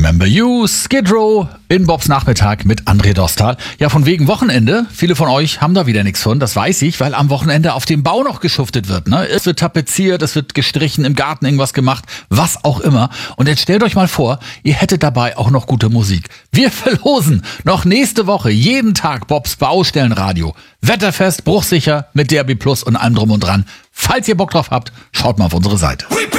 Remember You, Skid Row in Bobs Nachmittag mit André Dostal. Ja, von wegen Wochenende. Viele von euch haben da wieder nichts von, das weiß ich, weil am Wochenende auf dem Bau noch geschuftet wird. Ne? Es wird tapeziert, es wird gestrichen, im Garten irgendwas gemacht, was auch immer. Und jetzt stellt euch mal vor, ihr hättet dabei auch noch gute Musik. Wir verlosen noch nächste Woche jeden Tag Bobs Baustellenradio. Wetterfest, bruchsicher, mit DRB Plus und allem drum und dran. Falls ihr Bock drauf habt, schaut mal auf unsere Seite.